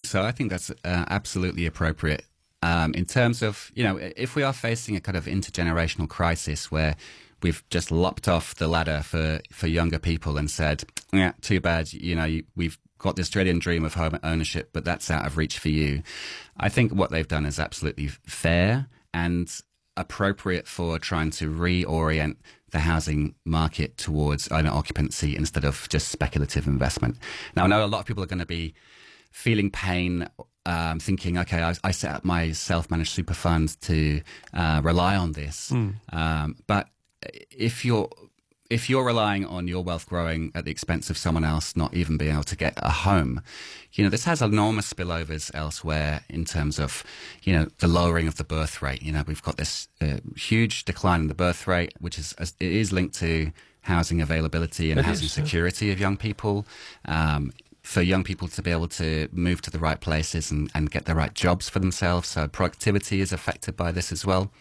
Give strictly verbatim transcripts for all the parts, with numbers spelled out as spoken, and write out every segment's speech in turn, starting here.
So I think that's uh, absolutely appropriate. Um, in terms of, you know, if we are facing a kind of intergenerational crisis where we've just lopped off the ladder for, for younger people and said, yeah, too bad, you know, you, we've got the Australian dream of home ownership, but that's out of reach for you. I think what they've done is absolutely fair and appropriate for trying to reorient the housing market towards owner occupancy instead of just speculative investment. Now, I know a lot of people are going to be feeling pain, um, thinking, okay, I, I set up my self-managed super fund to uh, rely on this. Mm. Um, but if you're if you're relying on your wealth growing at the expense of someone else not even being able to get a home, you know, this has enormous spillovers elsewhere in terms of, you know, the lowering of the birth rate. You know, we've got this uh, huge decline in the birth rate, which is it is linked to housing availability and it housing is, security yeah. of young people. Um, for young people to be able to move to the right places and, and get the right jobs for themselves. So productivity is affected by this as well.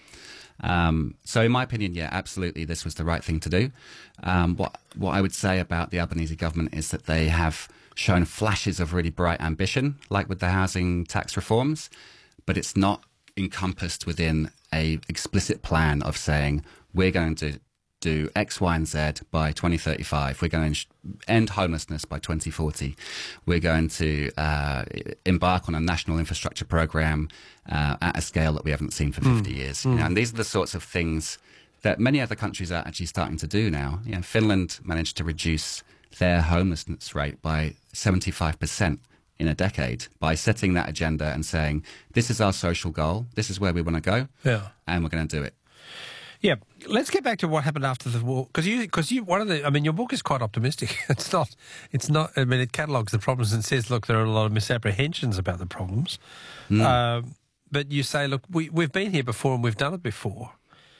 Um, so in my opinion, yeah, absolutely, this was the right thing to do. Um, what what I would say about the Albanese government is that they have shown flashes of really bright ambition, like with the housing tax reforms, but it's not encompassed within a explicit plan of saying we're going to do X, Y, and Z by twenty thirty-five. We're going to end homelessness by twenty forty. We're going to uh, embark on a national infrastructure program uh, at a scale that we haven't seen for fifty mm. years. Mm. You know, and these are the sorts of things that many other countries are actually starting to do now. You know, Finland managed to reduce their homelessness rate by seventy-five percent in a decade by setting that agenda and saying, this is our social goal, this is where we want to go, yeah. and we're going to do it. Yeah, let's get back to what happened after the war, because you, because you, one of the, I mean, your book is quite optimistic. It's not, it's not. I mean, it catalogues the problems and says, look, there are a lot of misapprehensions about the problems, mm. um, but you say, look, we we've been here before and we've done it before.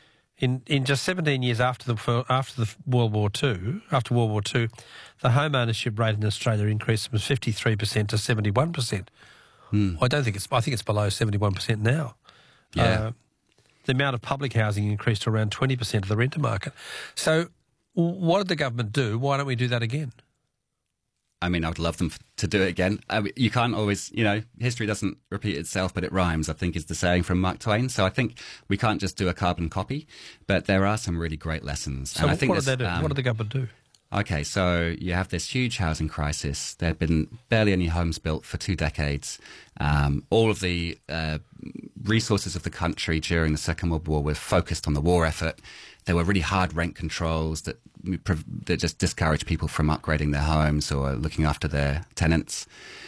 In in just seventeen years after the after the World War Two, after World War Two, the home ownership rate in Australia increased from fifty three percent to seventy one percent. Mm. I don't think it's. I think it's below seventy one percent now. Yeah. Uh, The amount of public housing increased to around twenty percent of the renter market. So what did the government do? Why don't we do that again? I mean, I would love them to do it again. I mean, you can't always, you know, history doesn't repeat itself, but it rhymes, I think is the saying from Mark Twain. So I think we can't just do a carbon copy, but there are some really great lessons. So and I what, think what did they do? Um, what did the government do? Okay, so you have this huge housing crisis. There have been barely any homes built for two decades. Um, all of the uh, resources of the country during the Second World War were focused on the war effort. There were really hard rent controls that, that just discouraged people from upgrading their homes or looking after their tenants.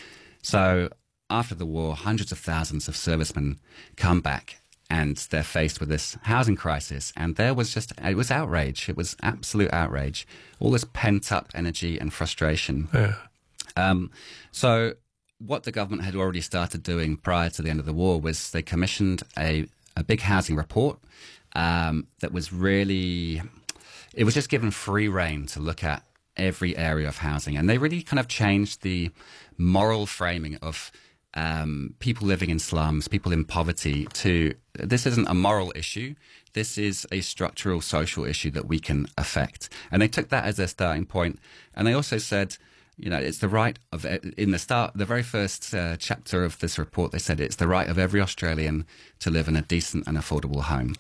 So after the war, hundreds of thousands of servicemen come back and they're faced with this housing crisis. And there was just, it was outrage. It was absolute outrage. All this pent-up energy and frustration. Yeah. Um, so what the government had already started doing prior to the end of the war was they commissioned a, a big housing report um, that was really, it was just given free rein to look at every area of housing. And they really kind of changed the moral framing of Um, people living in slums, people in poverty, to this isn't a moral issue, this is a structural social issue that we can affect. And they took that as their starting point. And they also said, you know, it's the right of, in the start, the very first uh, chapter of this report, they said it's the right of every Australian to live in a decent and affordable home.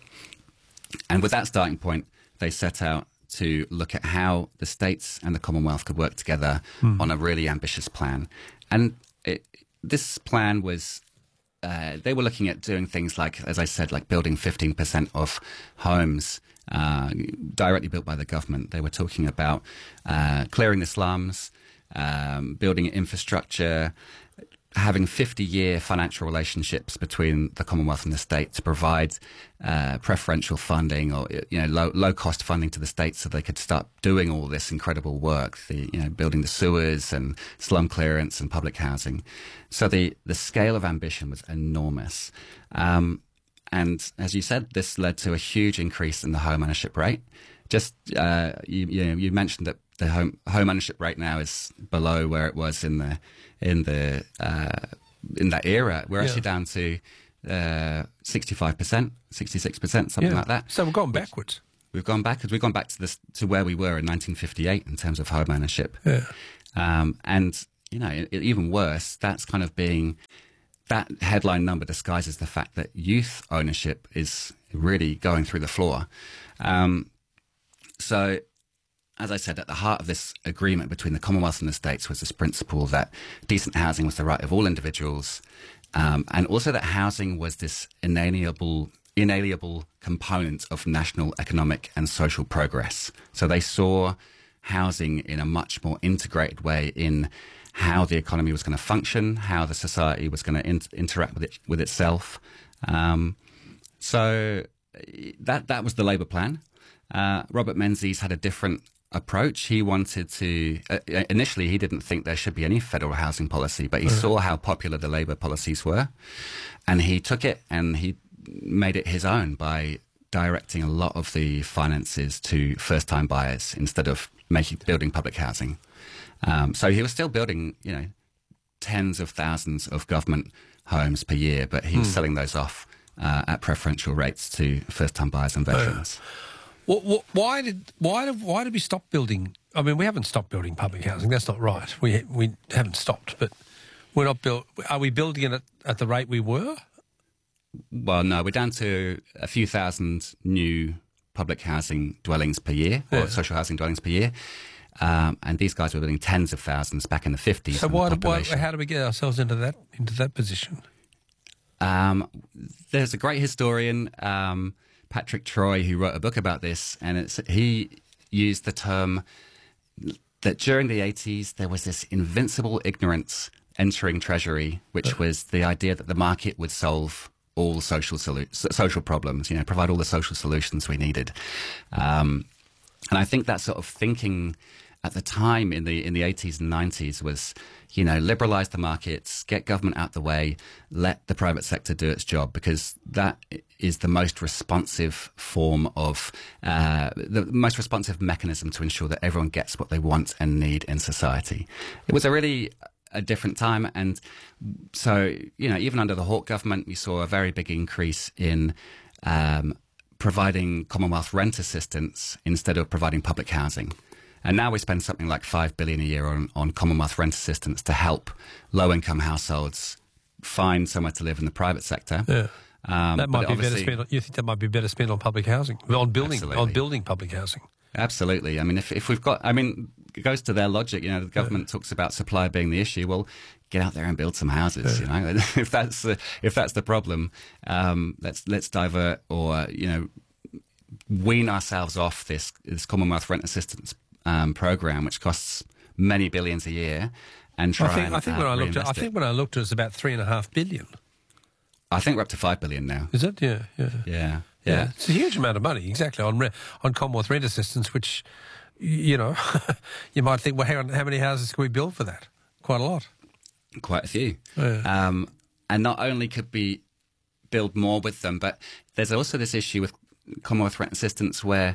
And with that starting point, they set out to look at how the states and the Commonwealth could work together mm. on a really ambitious plan. And it, this plan was, uh, they were looking at doing things like, as I said, like building fifteen percent of homes uh, directly built by the government. They were talking about uh, clearing the slums, um, building infrastructure, having fifty-year financial relationships between the Commonwealth and the state to provide uh, preferential funding or, you know, low, low-cost funding to the states so they could start doing all this incredible work, the, you know, building the sewers and slum clearance and public housing. So the, the scale of ambition was enormous. Um, and as you said, this led to a huge increase in the home ownership rate. Just, uh, you, you know, you mentioned that the home home ownership rate now is below where it was in the in the uh, in that era. We're yeah. actually down to uh, sixty-five percent, sixty-six percent, something yeah. like that. So we've gone backwards. We've gone backwards. We've gone back to this to where we were in nineteen fifty-eight in terms of home ownership. Yeah. Um, and you know, it, even worse, that's kind of being, that headline number disguises the fact that youth ownership is really going through the floor. Um, so, as I said, at the heart of this agreement between the Commonwealth and the States was this principle that decent housing was the right of all individuals, um, and also that housing was this inalienable, inalienable component of national economic and social progress. So they saw housing in a much more integrated way in how the economy was going to function, how the society was going to in- interact with it, with itself. Um, so that that was the Labour plan. Uh, Robert Menzies had a different approach. He wanted to, uh, initially he didn't think there should be any federal housing policy, but he mm. saw how popular the Labour policies were, and he took it and he made it his own by directing a lot of the finances to first-time buyers instead of making building public housing. Um, so he was still building, you know, tens of thousands of government homes per year, but he was mm. selling those off uh, at preferential rates to first-time buyers and veterans. Uh. Why did why did why did we stop building? I mean, we haven't stopped building public housing. That's not right. We we haven't stopped, but we're not build. Are we building it at, at the rate we were? Well, no, we're down to a few thousand new public housing dwellings per year, or yeah. social housing dwellings per year, um, and these guys were building tens of thousands back in the fifties. So why, why? How do we get ourselves into that into that position? Um, there's a great historian. Um, Patrick Troy, who wrote a book about this, and it's, he used the term that during the eighties there was this invincible ignorance entering Treasury, which was the idea that the market would solve all social solu- social problems, you know, provide all the social solutions we needed. Um, and I think that sort of thinking at the time in the in the eighties and nineties was, you know, liberalise the markets, get government out the way, let the private sector do its job, because that is the most responsive form of, uh, the most responsive mechanism to ensure that everyone gets what they want and need in society. It was a really a different time, and so, you know, even under the Hawke government, we saw a very big increase in um, providing Commonwealth rent assistance instead of providing public housing. And now we spend something like five billion dollars a year on, on Commonwealth rent assistance to help low-income households find somewhere to live in the private sector. Yeah. Um, that might be better spent on, you think that might be better spent on public housing, on building, absolutely. on building public housing. Absolutely. I mean, if if we've got, I mean, it goes to their logic. You know, the government yeah. talks about supply being the issue. Well, get out there and build some houses. Yeah. You know, if that's the, if that's the problem, um, let's let's divert or you know wean ourselves off this this Commonwealth rent assistance um, program, which costs many billions a year, and try. I think, and, I think uh, when I looked, at, I it. think when I looked, it was about three and a half billion. I think we're up to five billion now. Is it? Yeah, yeah, yeah, yeah. yeah. It's a huge amount of money, exactly, on re- on Commonwealth rent assistance. Which, you know, you might think, well, hang on, how many houses can we build for that? Quite a lot. Quite a few. Yeah. Um, and not only could we build more with them, but there's also this issue with Commonwealth rent assistance where,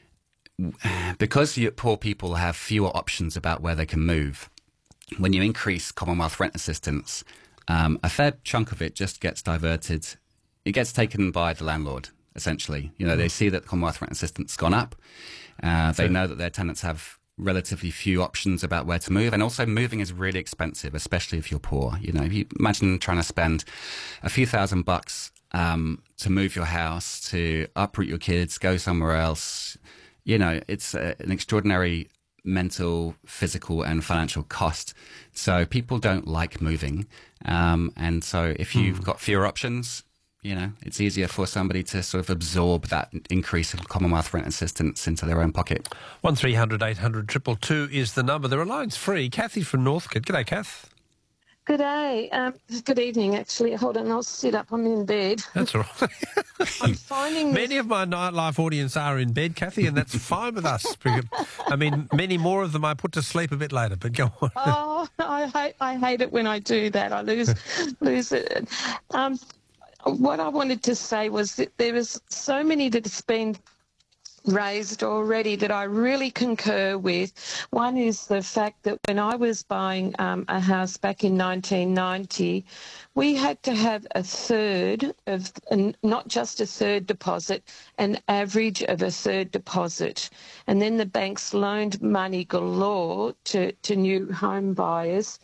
because you, poor people have fewer options about where they can move, when you increase Commonwealth rent assistance, um, a fair chunk of it just gets diverted. It gets taken by the landlord, essentially. You know, mm. they see that Commonwealth rent assistance has gone up. Uh, they know that their tenants have relatively few options about where to move, and also moving is really expensive, especially if you're poor. You know, if you imagine trying to spend a few thousand bucks um, to move your house, to uproot your kids, go somewhere else. You know, it's a, an extraordinary mental, physical, and financial cost. So people don't like moving, um, and so if you've mm. got fewer options, you know, it's easier for somebody to sort of absorb that increase in Commonwealth rent assistance into their own pocket. One three hundred eight hundred two two two is the number. The line's free. Kathy from Northcote. G'day, Kath. Good day. Um, good evening, actually. Hold on, I'll sit up. I'm in bed. That's all right. I'm finding many this... of my nightlife audience are in bed, Kathy, and that's fine with us. I mean, many more of them I put to sleep a bit later, but go on. Oh, I hate, I hate it when I do that. I lose, lose it. Um, what I wanted to say was that there was so many that's been raised already that I really concur with. One is the fact that when I was buying um, a house back in nineteen ninety, we had to have a third of, and not just a third deposit, an average of a third deposit. And then the banks loaned money galore to, to new home buyers.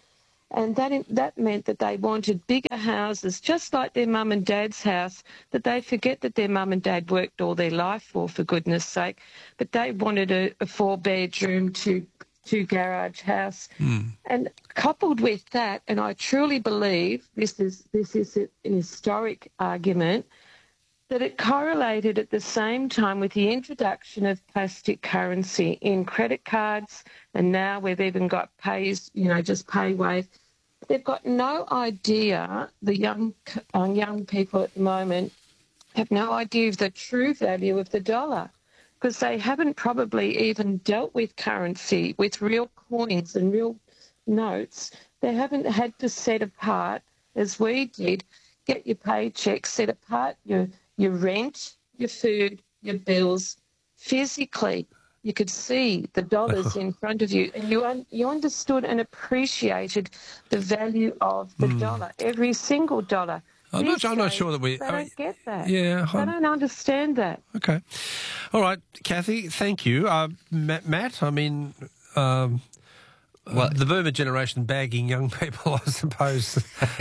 And that that meant that they wanted bigger houses, just like their mum and dad's house, that they forget that their mum and dad worked all their life for, for goodness sake. But they wanted a, a four-bedroom, two, two garage house. Mm. And coupled with that, and I truly believe this is this is an historic argument, that it correlated at the same time with the introduction of plastic currency in credit cards, and now we've even got pays, you know, just pay wave. They've got no idea, the young uh, young people at the moment have no idea of the true value of the dollar, because they haven't probably even dealt with currency, with real coins and real notes. They haven't had to set apart, as we did, get your paycheck, set apart your your rent, your food, your bills, physically. You could see the dollars in front of you, and you un- you understood and appreciated the value of the mm. dollar, every single dollar. I'm not, I'm not sure that we... They I mean, don't get that. Yeah. They I'm, don't understand that. Okay. All right, Kathy, thank you. Uh, Matt, Matt, I mean... Um, Well, the boomer generation bagging young people, I suppose,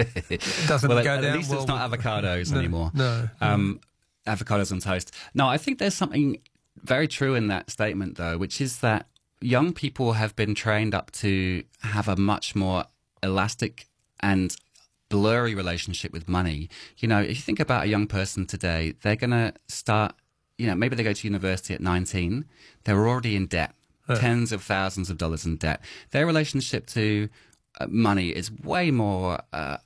doesn't well, go at, down. At least well, it's not avocados no, anymore. No, um, no. Avocados on toast. No, I think there's something very true in that statement, though, which is that young people have been trained up to have a much more elastic and blurry relationship with money. You know, if you think about a young person today, they're going to start, you know, maybe they go to university at nineteen, they're already in debt. Uh. Tens of thousands of dollars in debt. Their relationship to uh, money is way more uh,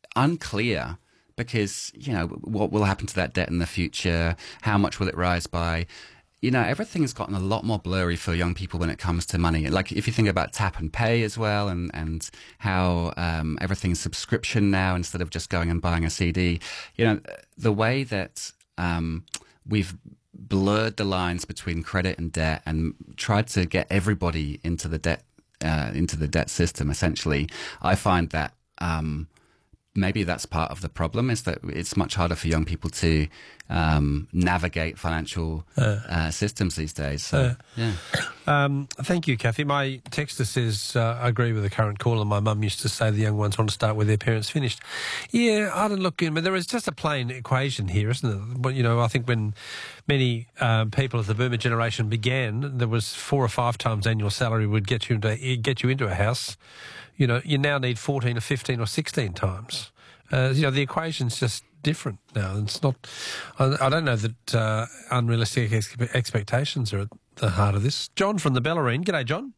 unclear because, you know, what will happen to that debt in the future? How much will it rise by? You know, everything's gotten a lot more blurry for young people when it comes to money. Like if you think about tap and pay as well, and, and how um, everything's subscription now instead of just going and buying a C D. You know, the way that um, we've blurred the lines between credit and debt and tried to get everybody into the debt uh, into the debt system. Essentially, I find that um, maybe that's part of the problem, is that it's much harder for young people to um, navigate financial uh, uh, systems these days. So, uh, yeah. Um, thank you, Kathy. My texter says, uh, I agree with the current caller. My mum used to say the young ones want to start where their parents finished. Yeah, I don't look in, but there is just a plain equation here, isn't it? But, you know, I think when many um, people of the boomer generation began, there was four or five times annual salary would get you into get you into a house. You know, you now need fourteen or fifteen or sixteen times. Uh, you know, the equation's just different now. It's not. I, I don't know that uh, unrealistic ex- expectations are at the heart of this. John from the Bellarine. G'day, John.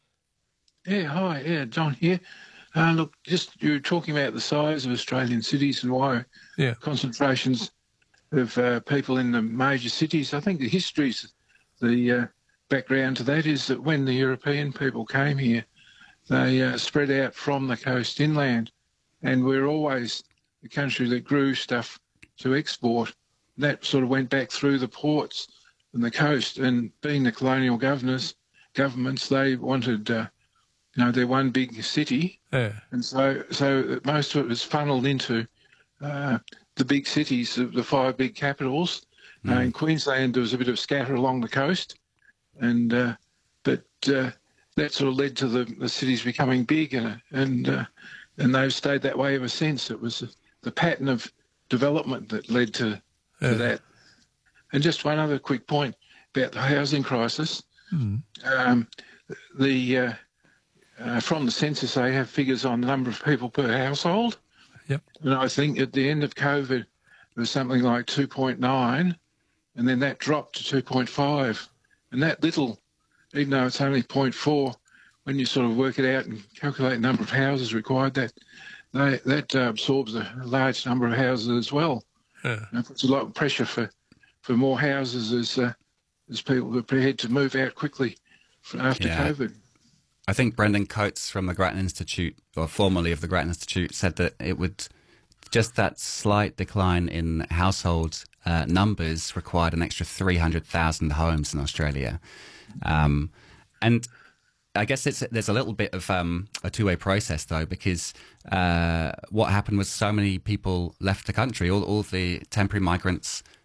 Yeah, hi. Yeah, John here. Uh, look, just you were talking about the size of Australian cities and why yeah. concentrations of uh, people in the major cities. I think the history's the uh, background to that is that when the European people came here, they uh, spread out from the coast inland, and we're always the country that grew stuff to export. That sort of went back through the ports and the coast, and being the colonial governors, governments, they wanted, uh, you know, their one big city, yeah. and so so most of it was funneled into uh, the big cities, the, the five big capitals. Mm. Uh, in Queensland, there was a bit of scatter along the coast, and uh, but. Uh, That sort of led to the, the cities becoming big, and and uh, and they've stayed that way ever since. It was the pattern of development that led to, yeah. to that. And just one other quick point about the housing crisis. Mm. Um, the uh, uh, from the census, they have figures on the number of people per household. Yep. And I think at the end of COVID, it was something like two point nine, and then that dropped to two point five, and that little. Even though it's only zero point four, when you sort of work it out and calculate the number of houses required, that they, that uh, absorbs a large number of houses as well. Yeah. And it puts a lot of pressure for, for more houses as uh, as people are prepared to move out quickly after yeah. COVID. I think Brendan Coates from the Grattan Institute, or formerly of the Grattan Institute, said that it would just that slight decline in household uh, numbers required an extra three hundred thousand homes in Australia. Um, and I guess it's, there's a little bit of um, a two-way process, though, because uh, what happened was so many people left the country. All, all the temporary migrants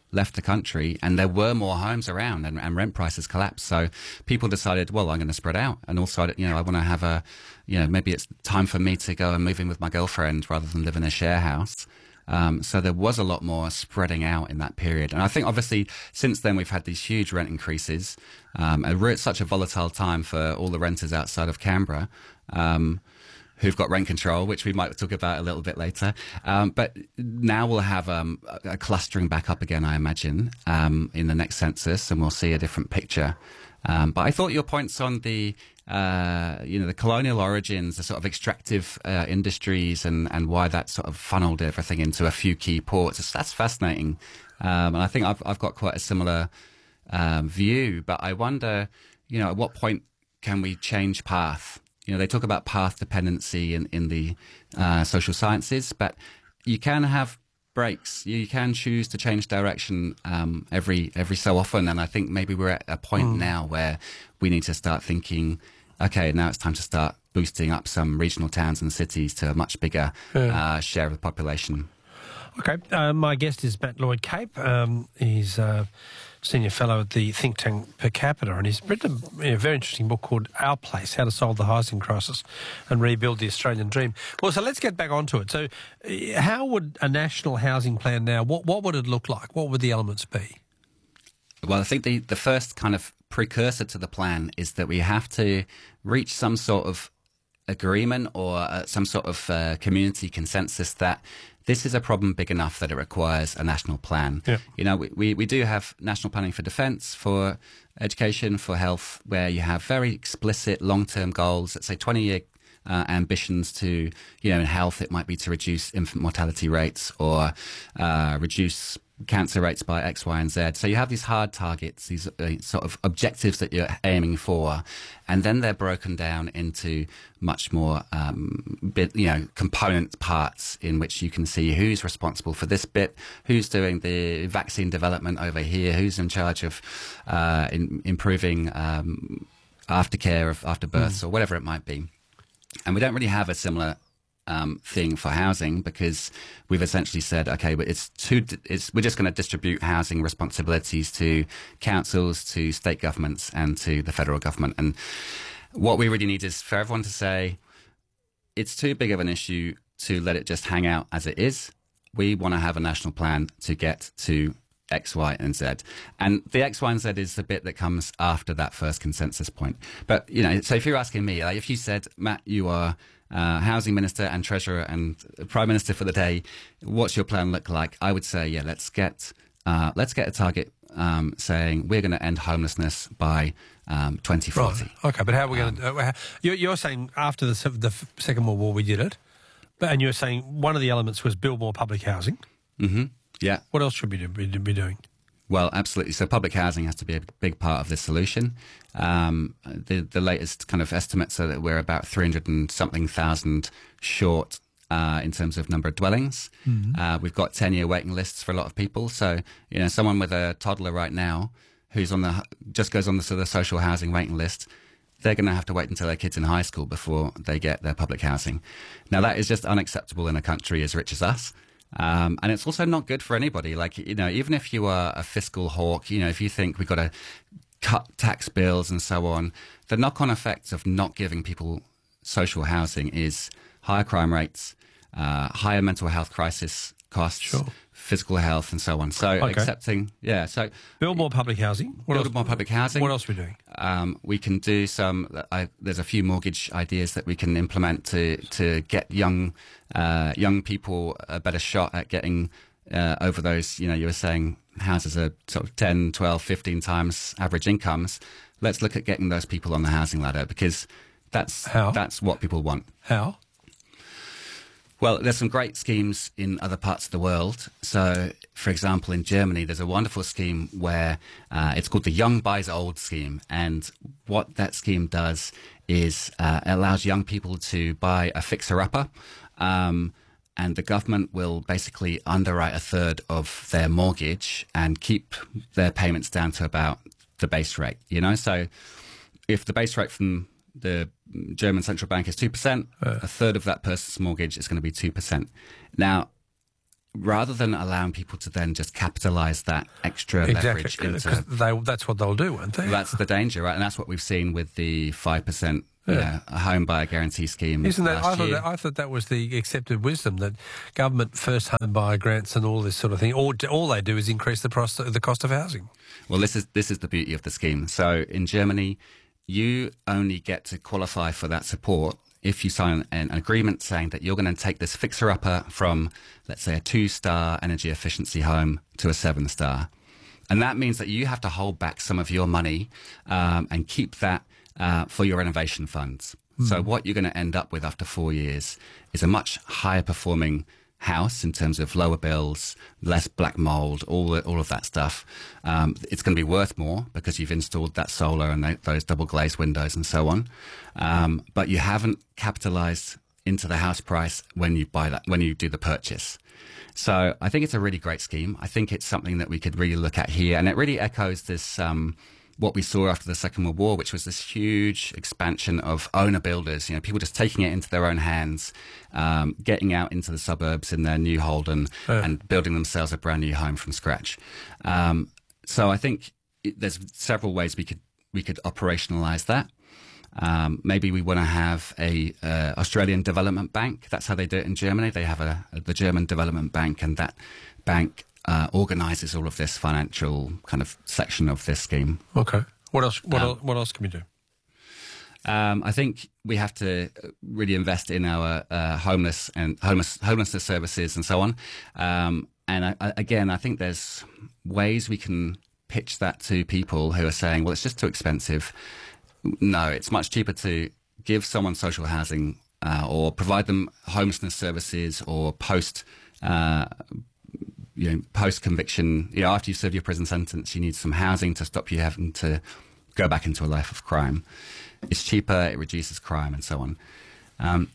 left the country, and there were more homes around, and, and rent prices collapsed. So people decided, well, I'm going to spread out, and also, you know, I want to have a, you know, maybe it's time for me to go and move in with my girlfriend rather than live in a share house. Um, so there was a lot more spreading out in that period. And I think obviously since then we've had these huge rent increases. Um, and we're at such a volatile time for all the renters outside of Canberra, um, who've got rent control, which we might talk about a little bit later. Um, but now we'll have um, a clustering back up again, I imagine, um, in the next census, and we'll see a different picture. Um, but I thought your points on the, uh, you know, the colonial origins, the sort of extractive uh, industries, and, and why that sort of funneled everything into a few key ports, that's fascinating. Um, and I think I've, I've got quite a similar um, view. But I wonder, you know, at what point can we change path? You know, they talk about path dependency in, in the uh, social sciences, but you can have breaks. You can choose to change direction um, every every so often. And I think maybe we're at a point mm. now where we need to start thinking, okay, now it's time to start boosting up some regional towns and cities to a much bigger yeah. uh, share of the population. Okay. Uh, my guest is Matt Lloyd-Cape. Um, he's a senior fellow at the think tank Per Capita, and he's written a, a very interesting book called Our Place, How to Solve the Housing Crisis and Rebuild the Australian Dream. Well, so let's get back onto it. So uh, how would a national housing plan now, what, what would it look like? What would the elements be? Well, I think the, the first kind of precursor to the plan is that we have to reach some sort of agreement or uh, some sort of uh, community consensus that this is a problem big enough that it requires a national plan. Yeah. You know, we, we, we do have national planning for defence, for education, for health, where you have very explicit long-term goals, let's say twenty-year uh, ambitions to, you know, in health it might be to reduce infant mortality rates or uh, reduce cancer rates by X, Y, and Z. So you have these hard targets, these uh, sort of objectives that you're aiming for, and then they're broken down into much more, um, bit, you know, component parts in which you can see who's responsible for this bit, who's doing the vaccine development over here, who's in charge of uh, in, improving um, aftercare of after births mm. or whatever it might be. And we don't really have a similar Um, thing for housing, because we've essentially said, okay, but it's too, it's, we're just going to distribute housing responsibilities to councils, to state governments, and to the federal government. And what we really need is for everyone to say, it's too big of an issue to let it just hang out as it is. We want to have a national plan to get to X, Y, and Z. And the X, Y, and Z is the bit that comes after that first consensus point. But, you know, so if you're asking me, like if you said, Matt, you are Uh, housing minister and treasurer and prime minister for the day, what's your plan look like? I would say, yeah, let's get uh, let's get a target um, saying we're going to end homelessness by um, twenty forty. Right. Okay, but how are we going to? Uh, you're, you're saying after the, the Second World War we did it, but and you're saying one of the elements was build more public housing. Mm-hmm. Yeah. What else should we do, be, be doing? Well, absolutely. So public housing has to be a big part of the solution. Um, the, the latest kind of estimates are that we're about three hundred and something thousand short uh, in terms of number of dwellings. Mm-hmm. Uh, we've got ten-year waiting lists for a lot of people. So, you know, someone with a toddler right now who's on the just goes on the sort of social housing waiting list, they're going to have to wait until their kid's in high school before they get their public housing. Now, that is just unacceptable in a country as rich as us. Um, and it's also not good for anybody. Like, you know, even if you are a fiscal hawk, you know, if you think we've got to cut tax bills and so on, the knock-on effects of not giving people social housing is higher crime rates, uh, higher mental health crisis costs, sure. physical health, and so on. So okay. accepting, yeah. So build more public housing. What build else? more public housing. What else are we doing? Um, we can do some. I, there's a few mortgage ideas that we can implement to to get young uh, young people a better shot at getting uh, over those. You know, you were saying houses are sort of ten, twelve, fifteen times average incomes. Let's look at getting those people on the housing ladder, because that's How? that's what people want. How? Well, there's some great schemes in other parts of the world. So, for example, in Germany, there's a wonderful scheme where uh, it's called the Young Buys Old scheme. And what that scheme does is uh, it allows young people to buy a fixer-upper, um, and the government will basically underwrite a third of their mortgage and keep their payments down to about the base rate, you know? So if the base rate from the German central bank is two percent, uh. a third of that person's mortgage is going to be two percent. Now, rather than allowing people to then just capitalise that extra leverage Exactly, into, because they, that's what they'll do, won't they? that's the danger, right? And that's what we've seen with the five percent you Yeah. know, home buyer guarantee scheme. Isn't that? I last thought year. that, I thought that was the accepted wisdom, that government first home buyer grants and all this sort of thing. All, all they do is increase the cost, the cost of housing. Well, this is this is the beauty of the scheme. So in Germany, you only get to qualify for that support if you sign an agreement saying that you're going to take this fixer-upper from, let's say, a two-star energy efficiency home to a seven-star. And that means that you have to hold back some of your money um, and keep that uh, for your renovation funds. Mm. So what you're going to end up with after four years is a much higher performing house in terms of lower bills, less black mold, all all of that stuff. Um, it's going to be worth more because you've installed that solar and th- those double glazed windows and so on. Um, but you haven't capitalized into the house price when you buy that, when you do the purchase. So I think it's a really great scheme. I think it's something that we could really look at here, and it really echoes this um, what we saw after the Second World War, which was this huge expansion of owner builders, you know, people just taking it into their own hands, um, getting out into the suburbs in their new Holden Yeah. and building themselves a brand new home from scratch. Um, so I think it, there's several ways we could we could operationalize that. Um, maybe we want to have a uh, Australian Development Bank. That's how they do it in Germany. They have a, a the German Development Bank, and that bank uh, organises all of this financial kind of section of this scheme. Okay. What else? What, Um, el- what else can we do? Um, I think we have to really invest in our uh, homeless and homeless homelessness services and so on. Um, and I, I, again, I think there's ways we can pitch that to people who are saying, "Well, it's just too expensive." No, it's much cheaper to give someone social housing uh, or provide them homelessness services or post. Uh, you know, post conviction, you know, after you serve your prison sentence, you need some housing to stop you having to go back into a life of crime. It's cheaper, it reduces crime, and so on. Um,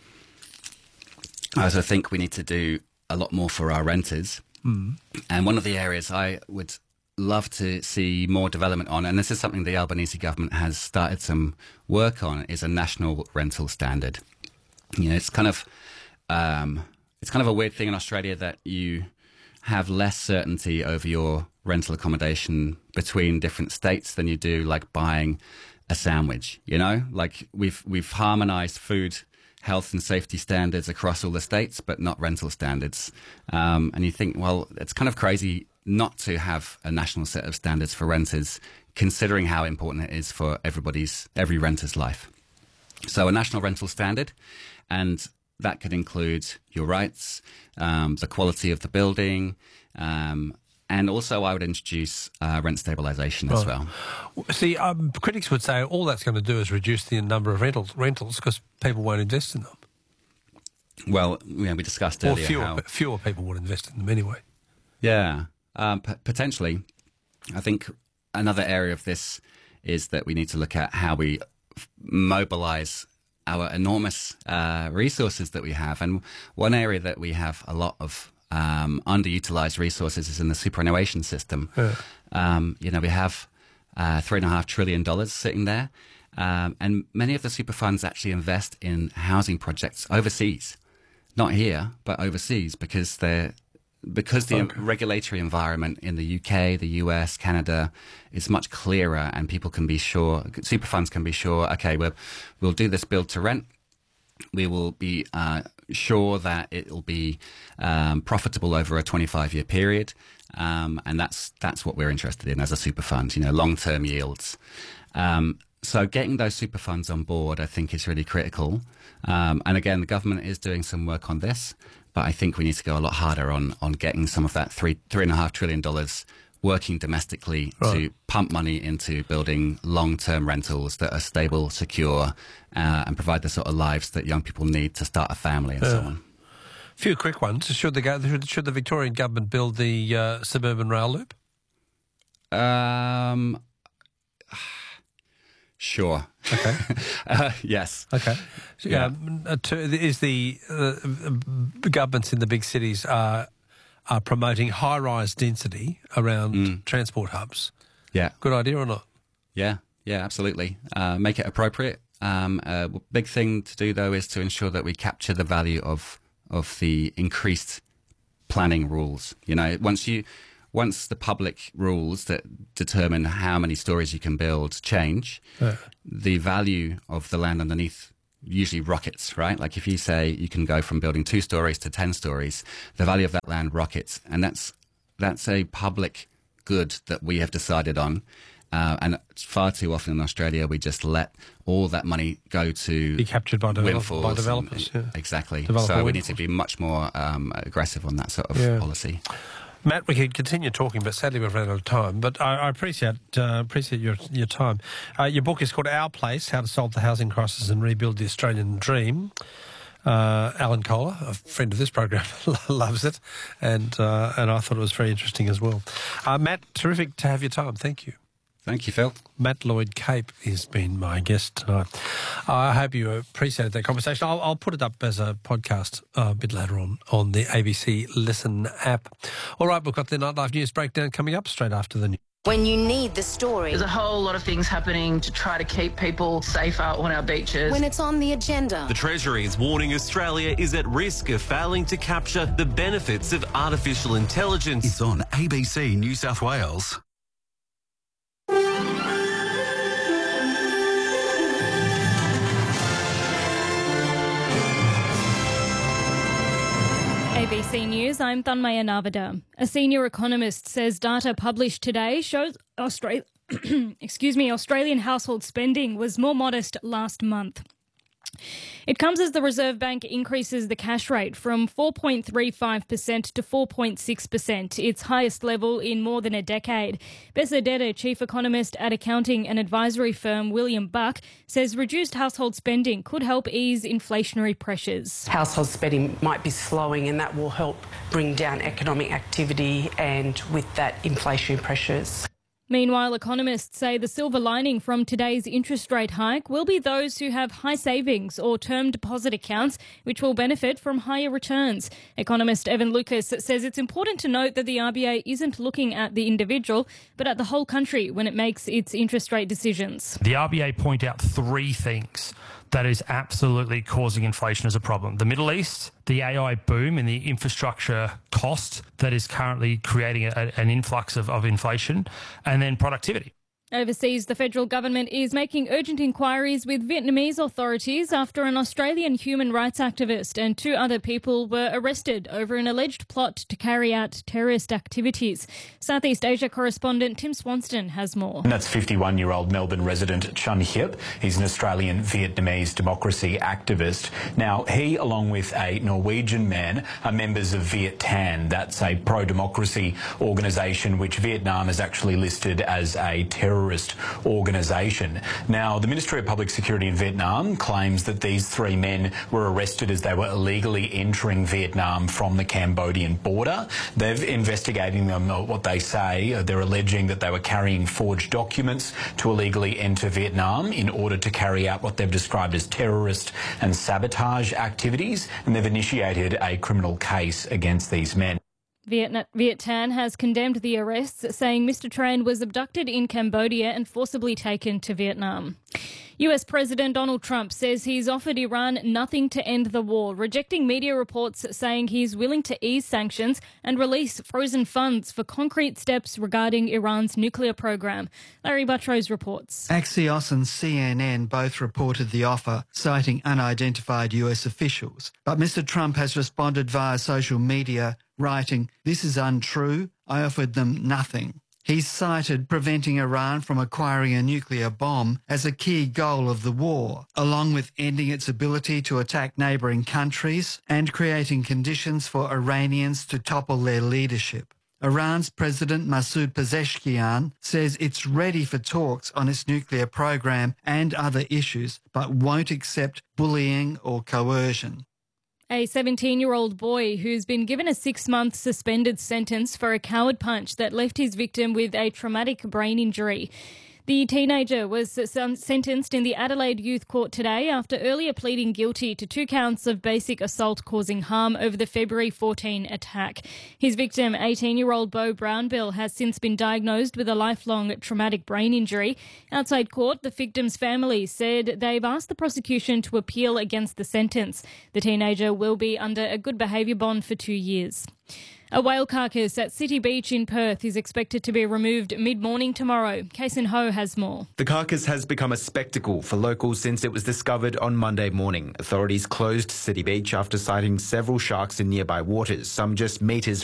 I also think we need to do a lot more for our renters. Mm. And one of the areas I would love to see more development on, and this is something the Albanese government has started some work on, is a national rental standard. You know, it's kind of um, it's kind of a weird thing in Australia that you have less certainty over your rental accommodation between different states than you do like buying a sandwich. You know, like we've we've harmonized food, health and safety standards across all the states, but not rental standards. Um, and you think, well, it's kind of crazy not to have a national set of standards for renters, considering how important it is for everybody's every renter's life. So a national rental standard, and that could include your rights, um, the quality of the building, um, and also I would introduce uh, rent stabilisation as Right. well. See, um, critics would say all that's going to do is reduce the number of rentals rentals because people won't invest in them. Well, you know, we discussed Or earlier fewer, how... fewer people would invest in them anyway. Yeah, um, p- potentially. I think another area of this is that we need to look at how we f- mobilise our enormous uh, resources that we have. And one area that we have a lot of um, underutilised resources is in the superannuation system. Yeah. Um, you know, we have uh, three and a half trillion dollars sitting there. Um, and many of the super funds actually invest in housing projects overseas, not here, but overseas, because they're because the Okay. regulatory environment in the U K, the U S, Canada is much clearer, and people can be sure, super funds can be sure, okay, we'll, we'll do this build to rent. We will be uh, sure that it will be um, profitable over a twenty-five year period. Um, and that's that's what we're interested in as a super fund, you know, long-term yields. Um, so getting those super funds on board, I think, is really critical. Um, and again, the government is doing some work on this, but I think we need to go a lot harder on on getting some of that three three and a half trillion dollars working domestically Right. to pump money into building long-term rentals that are stable, secure, uh, and provide the sort of lives that young people need to start a family and so Yeah. on. Few quick ones. Should the go- should, should the Victorian government build the uh, suburban rail loop? Um, sure. Okay. uh, yes. Okay. So, Yeah. um, uh, to, is the uh, governments in the big cities are are promoting high-rise density around Mm. transport hubs? Yeah. Good idea or not? Yeah. Yeah. Absolutely. Uh, make it appropriate. Um, a big thing to do though is to ensure that we capture the value of of the increased planning rules. You know, once you, once the public rules that determine how many stories you can build change, yeah. the value of the land underneath usually rockets, right? Like if you say you can go from building two stories to ten stories, the value of that land rockets. And that's that's a public good that we have decided on. Uh, and far too often in Australia, we just let all that money go to be captured by, develop, by developers. And, yeah. Exactly. Developer so we windfalls. need to be much more um, aggressive on that sort of yeah. policy. Matt, we could continue talking, but sadly we've run out of time. But I, I appreciate uh, appreciate your your time. Uh, your book is called Our Place: How to Solve the Housing Crisis and Rebuild the Australian Dream. Uh, Alan Kohler, a friend of this program, loves it, and uh, and I thought it was very interesting as well. Uh, Matt, terrific to have your time. Thank you. Thank you, Phil. Matt Lloyd-Cape has been my guest tonight. I hope you appreciated that conversation. I'll, I'll put it up as a podcast uh, a bit later on on the A B C Listen app. All right, we've got the Nightlife News Breakdown coming up straight after the news. When you need the story. There's a whole lot of things happening to try to keep people safer on our beaches. When it's on the agenda. The Treasury is warning Australia is at risk of failing to capture the benefits of artificial intelligence. It's on A B C New South Wales. A B C News, I'm Thanmaya Navada. A senior economist says data published today shows Australia, excuse me, Australian household spending was more modest last month. It comes as the Reserve Bank increases the cash rate from four point three five percent to four point six percent, its highest level in more than a decade. Bessedetta, chief economist at accounting and advisory firm William Buck, says reduced household spending could help ease inflationary pressures. Household spending might be slowing, and that will help bring down economic activity and with that inflationary pressures. Meanwhile, economists say the silver lining from today's interest rate hike will be those who have high savings or term deposit accounts, which will benefit from higher returns. Economist Evan Lucas says it's important to note that the R B A isn't looking at the individual, but at the whole country when it makes its interest rate decisions. The R B A point out three things that is absolutely causing inflation as a problem. The Middle East, the A I boom and the infrastructure cost that is currently creating a, an influx of, of inflation, and then productivity. Overseas, the federal government is making urgent inquiries with Vietnamese authorities after an Australian human rights activist and two other people were arrested over an alleged plot to carry out terrorist activities. Southeast Asia correspondent Tim Swanston has more. And that's fifty-one-year-old Melbourne resident Chun Hiep. He's an Australian Vietnamese democracy activist. Now, he, along with a Norwegian man, are members of Viet Thanh. That's a pro-democracy organisation which Vietnam has actually listed as a terrorist organisation. Now, the Ministry of Public Security in Vietnam claims that these three men were arrested as they were illegally entering Vietnam from the Cambodian border. They've investigating them, what they say, they're alleging that they were carrying forged documents to illegally enter Vietnam in order to carry out what they've described as terrorist and sabotage activities, and they've initiated a criminal case against these men. Viet, Viet Thanh has condemned the arrests, saying Mister Tran was abducted in Cambodia and forcibly taken to Vietnam. U S President Donald Trump says he's offered Iran nothing to end the war, rejecting media reports saying he's willing to ease sanctions and release frozen funds for concrete steps regarding Iran's nuclear program. Larry Buttrose reports. Axios and C N N both reported the offer, citing unidentified U S officials. But Mister Trump has responded via social media, writing, "This is untrue. I offered them nothing." He's cited preventing Iran from acquiring a nuclear bomb as a key goal of the war, along with ending its ability to attack neighbouring countries and creating conditions for Iranians to topple their leadership. Iran's President Masoud Pezeshkian says it's ready for talks on its nuclear program and other issues, but won't accept bullying or coercion. A seventeen-year-old boy who's been given a six-month suspended sentence for a coward punch that left his victim with a traumatic brain injury. The teenager was sentenced in the Adelaide Youth Court today after earlier pleading guilty to two counts of basic assault causing harm over the February fourteenth attack. His victim, eighteen-year-old Beau Brownbill, has since been diagnosed with a lifelong traumatic brain injury. Outside court, the victim's family said they've asked the prosecution to appeal against the sentence. The teenager will be under a good behaviour bond for two years. A whale carcass at City Beach in Perth is expected to be removed mid-morning tomorrow. Kason Ho has more. The carcass has become a spectacle for locals since it was discovered on Monday morning. Authorities closed City Beach after sighting several sharks in nearby waters, some just metres